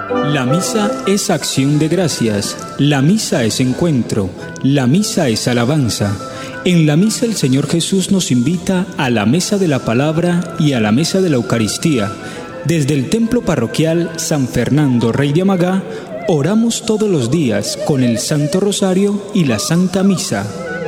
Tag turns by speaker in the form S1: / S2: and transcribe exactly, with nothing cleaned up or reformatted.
S1: La misa es acción de gracias, la misa es encuentro, la misa es alabanza. En la misa el Señor Jesús nos invita a la mesa de la palabra y a la mesa de la Eucaristía. Desde el templo parroquial San Fernando Rey de Amagá, oramos todos los días con el Santo Rosario y la Santa Misa.